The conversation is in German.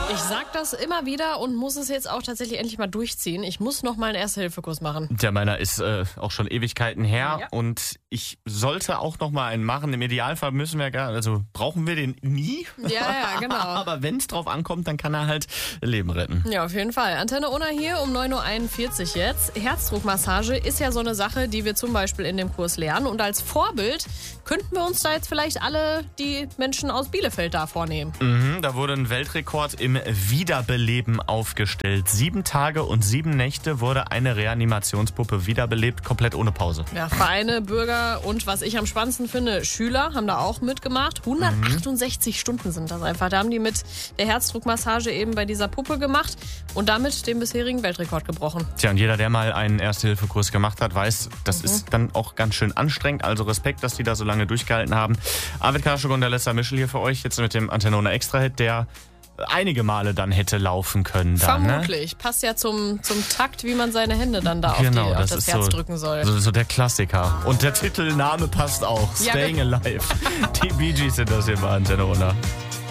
Ich sag das immer wieder und muss es jetzt auch tatsächlich endlich mal durchziehen. Ich muss noch mal einen Erste-Hilfe-Kurs machen. Der meiner ist auch schon Ewigkeiten her Ja. und ich sollte auch noch mal einen machen. Im Idealfall brauchen wir den nie. Ja, genau. Aber wenn es drauf ankommt, dann kann er halt Leben retten. Ja, auf jeden Fall. Antenne Unna hier um 9.41 Uhr jetzt. Herzdruckmassage ist ja so eine Sache, die wir zum Beispiel in dem Kurs lernen. Und als Vorbild könnten wir uns da jetzt vielleicht alle die Menschen aus Bielefeld da vornehmen. Da wurde ein Weltrekord im Wiederbeleben aufgestellt. 7 Tage und 7 Nächte wurde eine Reanimationspuppe wiederbelebt, komplett ohne Pause. Ja, Vereine, Bürger und was ich am spannendsten finde, Schüler haben da auch mitgemacht. 168 Stunden sind das einfach. Da haben die mit der Herzdruckmassage eben bei dieser Puppe gemacht und damit den bisherigen Weltrekord gebrochen. Tja, und jeder, der mal einen Erste-Hilfe-Kurs gemacht hat, weiß, das ist dann auch ganz schön anstrengend. Also Respekt, dass die da so lange durchgehalten haben. Arvid Kaschuk und der Lester Mischel hier für euch, jetzt mit dem Antenne Unna Extra-Hit, der einige Male dann hätte laufen können. Dann, Vermutlich. Ne? Passt ja zum Takt, wie man seine Hände dann da Genau, auf das das ist Herz so, drücken soll. So der Klassiker. Und der Titelname passt auch. Ja, Staying Alive. Die Bee Gees sind das hier bei Antenne Unna.